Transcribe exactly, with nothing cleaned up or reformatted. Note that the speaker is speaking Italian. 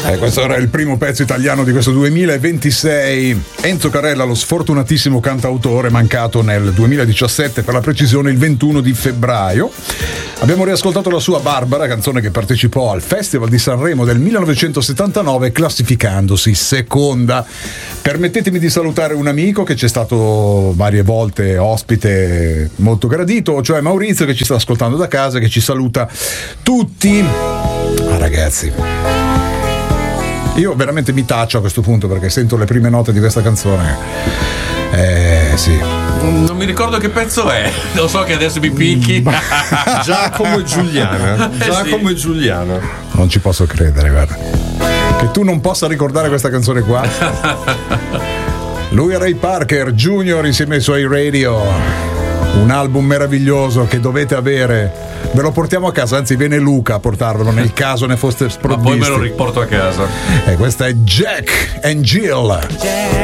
Eh, questo era il primo pezzo italiano di questo duemilaventisei. Enzo Carella, lo sfortunatissimo cantautore, mancato nel duemiladiciassette, per la precisione il ventuno di febbraio. Abbiamo riascoltato la sua Barbara, canzone che partecipò al Festival di Sanremo del millenovecentosettantanove, classificandosi seconda. Permettetemi di salutare un amico che ci è stato varie volte ospite molto gradito, cioè Maurizio, che ci sta ascoltando da casa, che ci saluta tutti. Ah, ragazzi, io veramente mi taccio a questo punto perché sento le prime note di questa canzone. Eh sì. Non mi ricordo che pezzo è. Lo so che adesso mi picchi. Giacomo e Giuliana. Giacomo sì. e Giuliana. Non ci posso credere, guarda. Che tu non possa ricordare questa canzone qua. Lui è Ray Parker Junior insieme ai suoi Radio. Un album meraviglioso che dovete avere. Ve lo portiamo a casa, anzi viene Luca a portarvelo nel caso ne foste sprovvisti. Ma poi me lo riporto a casa. E questa è Jack and Jill. Jack